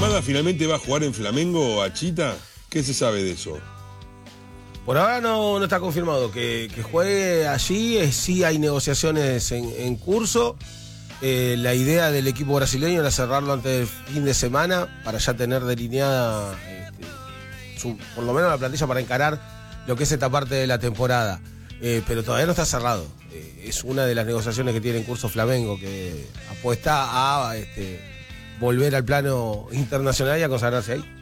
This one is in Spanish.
Almada finalmente va a jugar en Flamengo o Achita? ¿Qué se sabe de eso? Por ahora no está confirmado que juegue allí. Sí hay negociaciones en curso. La idea del equipo brasileño era cerrarlo antes del fin de semana para ya tener delineada por lo menos la plantilla para encarar lo que es esta parte de la temporada. Pero todavía no está cerrado. Es una de las negociaciones que tiene en curso Flamengo, que apuesta a volver al plano internacional y a consagrarse ahí.